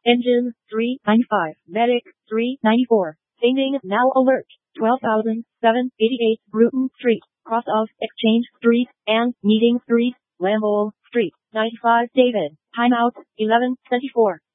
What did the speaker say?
Engine 395. Medic 394. Fainting now alert. 12,788 Bruton Street. Cross of Exchange Street and Meeting Street. Lambeau Street. 95 David. Timeout 11:24.